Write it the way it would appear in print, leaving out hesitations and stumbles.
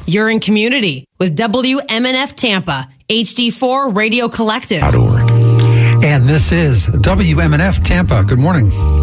You're in community with WMNF Tampa, HD4 Radio Collective. And this is WMNF Tampa. Good morning.